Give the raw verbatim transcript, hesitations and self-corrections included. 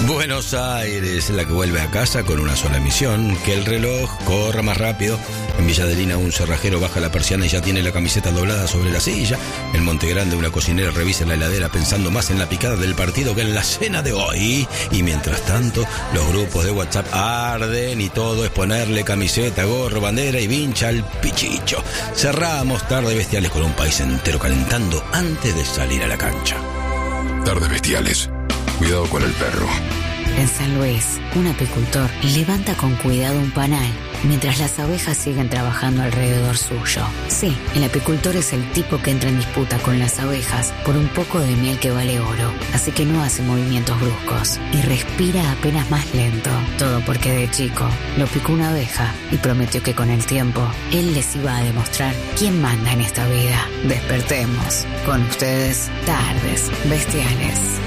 Buenos Aires, la que vuelve a casa con una sola misión: que el reloj corra más rápido. En Villa Adelina un cerrajero baja la persiana y ya tiene la camiseta doblada sobre la silla. En Monte Grande una cocinera revisa la heladera pensando más en la picada del partido que en la cena de hoy. Y mientras tanto, los grupos de WhatsApp arden y todo es ponerle camiseta, gorro, bandera y vincha al pichicho. Cerramos Tardes Bestiales con un país entero calentando antes de salir a la cancha. Tardes Bestiales. Cuidado con el perro. En San Luis, un apicultor levanta con cuidado un panal mientras las abejas siguen trabajando alrededor suyo. Sí, el apicultor es el tipo que entra en disputa con las abejas por un poco de miel que vale oro, así que no hace movimientos bruscos y respira apenas más lento. Todo porque de chico lo picó una abeja y prometió que con el tiempo él les iba a demostrar quién manda en esta vida. Despertemos. Con ustedes, Tardes Bestiales.